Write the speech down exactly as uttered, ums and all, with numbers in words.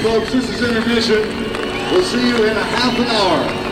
folks. This is intermission. We'll see you in a half an hour.